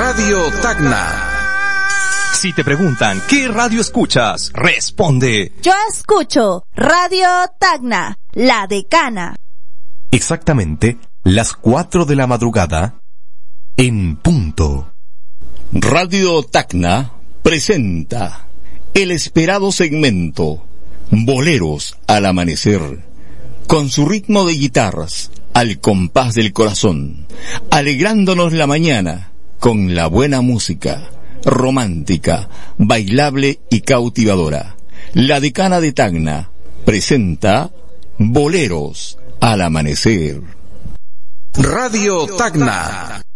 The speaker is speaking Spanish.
Radio Tacna. Si te preguntan ¿qué radio escuchas? Responde: yo escucho Radio Tacna, la decana. Exactamente las 4 de la madrugada en punto. Radio Tacna presenta el esperado segmento Boleros al amanecer, con su ritmo de guitarras al compás del corazón, alegrándonos la mañana con la buena música, romántica, bailable y cautivadora. La decana de Tacna presenta Boleros al amanecer. Radio Tacna.